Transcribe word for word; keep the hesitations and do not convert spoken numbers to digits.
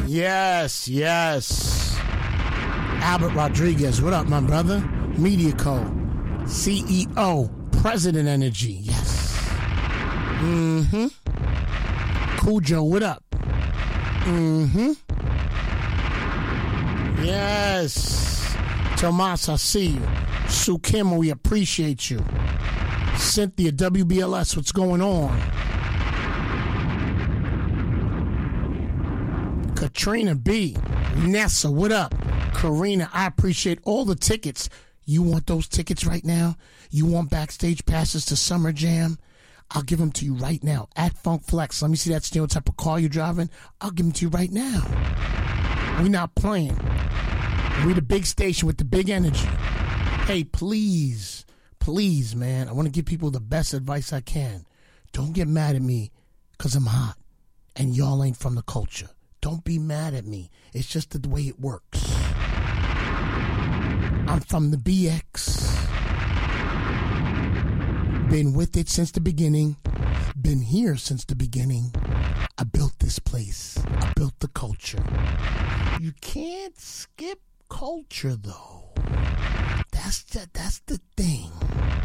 Yes, yes. Albert Rodriguez, what up, my brother? MediaCo, C E O, President Energy, yes. Mm-hmm. Cujo, what up? Mm-hmm. Yes. Tomas, I see you. Sue Kim, we appreciate you. Cynthia, W B L S, what's going on? Katrina B. Nessa, what up? Karina, I appreciate all the tickets. You want those tickets right now? You want backstage passes to Summer Jam? I'll give them to you right now at Funk Flex. Let me see that steel type of car you're driving. I'll give them to you right now. We're not playing. We're the big station with the big energy. Hey, please, please, man, I want to give people the best advice I can. Don't get mad at me because I'm hot and y'all ain't from the culture. Don't be mad at me. It's just the way it works. I'm from the B X. Been with it since the beginning. Been here since the beginning. I built this place. I built the culture. You can't skip culture, though. That's the, that's the thing.